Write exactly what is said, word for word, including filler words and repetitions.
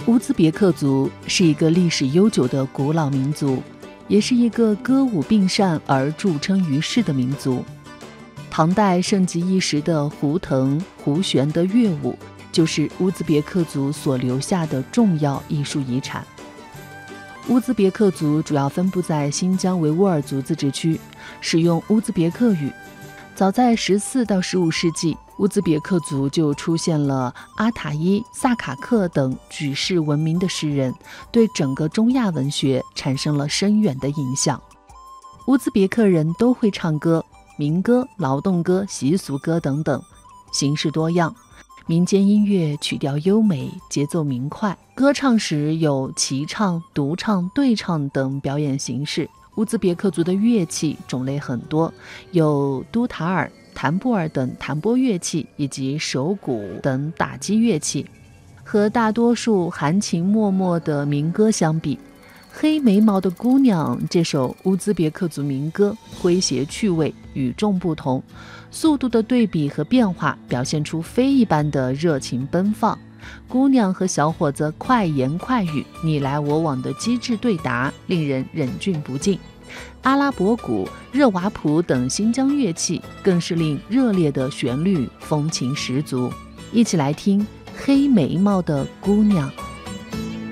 乌兹别克族是一个历史悠久的古老民族，也是一个歌舞并善而著称于世的民族。唐代盛极一时的胡腾、胡旋的乐舞，就是乌兹别克族所留下的重要艺术遗产。乌兹别克族主要分布在新疆维吾尔族自治区，使用乌兹别克语。早在十四到十五世纪，乌兹别克族就出现了阿塔伊、萨卡克等举世闻名的诗人，对整个中亚文学产生了深远的影响。乌兹别克人都会唱歌，民歌、劳动歌、习俗歌等等，形式多样。民间音乐曲调优美，节奏明快，歌唱时有齐唱、独唱、对唱等表演形式。乌兹别克族的乐器种类很多，有都塔尔、弹布尔等弹拨乐器，以及手鼓等打击乐器。和大多数含情脉脉的民歌相比，《黑眉毛的姑娘》这首乌兹别克族民歌诙谐趣味，与众不同，速度的对比和变化表现出非一般的热情奔放。姑娘和小伙子快言快语、你来我往的机智对答，令人忍俊不禁。阿拉伯鼓、热瓦普等新疆乐器更是令热烈的旋律风情十足。一起来听《黑眉毛的姑娘》。